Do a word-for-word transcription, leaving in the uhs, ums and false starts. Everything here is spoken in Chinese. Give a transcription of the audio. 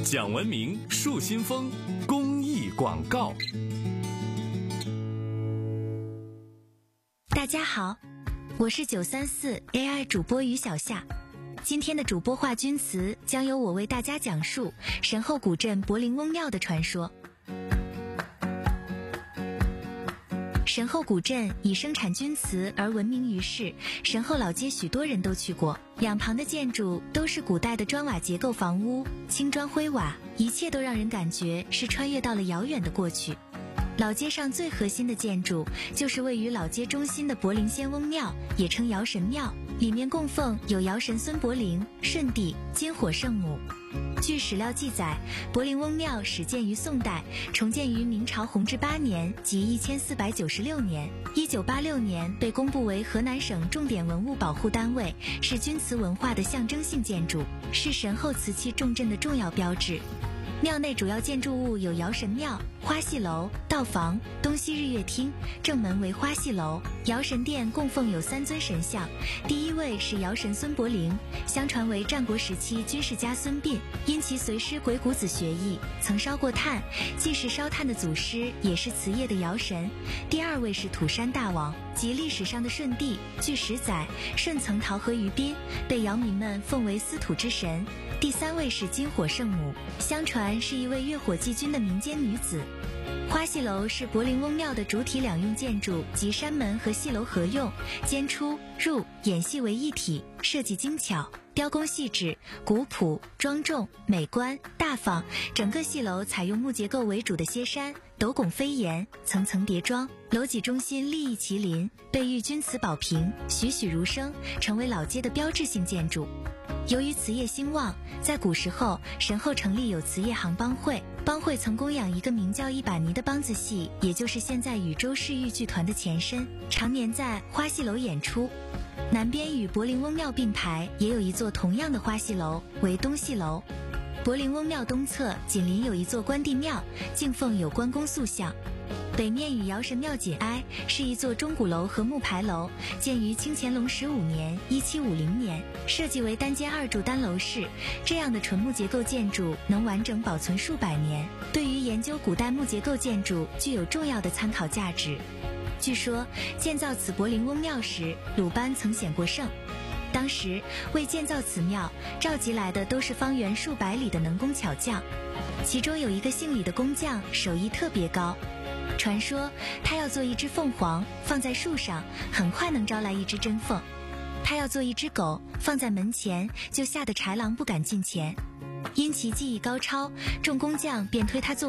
讲文明树新风公益广告。 大家好，我是九三四 A I 主播于小夏。今天的主播话钧词将由我为大家讲述神后古镇柏林翁庙的传说。神后古镇以生产钧瓷而闻名于世，神后老街许多人都去过，两旁的建筑都是古代的砖瓦结构房屋，青砖灰瓦，一切都让人感觉是穿越到了遥远的过去。老街上最核心的建筑就是位于老街中心的柏林仙翁庙，也称尧神庙，里面供奉有尧神孙伯龄、舜帝、金火圣母。据史料记载，柏林翁庙始建于宋代，重建于明朝弘治八年即一千四百九十六年，一九八六年被公布为河南省重点文物保护单位，是钧瓷文化的象征性建筑，是神后瓷器重镇的重要标志。庙内主要建筑物有尧神庙、花戏楼、道房、东西日月厅，正门为花戏楼。尧神殿供奉有三尊神像，第一位是尧神孙伯龄，相传为战国时期军事家孙膑，因其随师鬼谷子学艺，曾烧过炭，既是烧炭的祖师，也是瓷业的尧神。第二位是土山大王，即历史上的舜帝，据史载，舜曾逃河于滨，被尧民们奉为司土之神。第三位是金火圣母，相传是一位月火祭君的民间女子。花戏楼是柏林翁庙的主体两用建筑，即山门和戏楼合用，间出入演戏为一体，设计精巧，雕工细致，古朴庄重美观大方。整个戏楼采用木结构为主的歇山，斗拱飞檐，层层叠庄，楼脊中心立一麒麟，被玉钧瓷宝瓶，栩栩如生，成为老街的标志性建筑。由于瓷业兴旺，在古时候神后成立有瓷业行帮会，帮会曾供养一个名叫一把泥的梆子戏，也就是现在禹州市豫剧团的前身，常年在花戏楼演出。南边与柏林翁庙并排也有一座同样的花戏楼，为东戏楼。柏林翁庙东侧紧邻有一座关帝庙，敬奉有关公塑像。北面与尧神庙紧挨，是一座钟鼓楼和木牌楼，建于清乾隆十五年一七五零年，设计为单间二柱单楼式。这样的纯木结构建筑能完整保存数百年，对于研究古代木结构建筑具有重要的参考价值。据说建造此柏林翁庙时，鲁班曾显过圣。当时为建造此庙，召集来的都是方圆数百里的能工巧匠，其中有一个姓李的工匠手艺特别高，传说他要做一只凤凰放在树上，很快能招来一只真凤；他要做一只狗放在门前，就吓得豺狼不敢近前。因其技艺高超，众工匠便推他做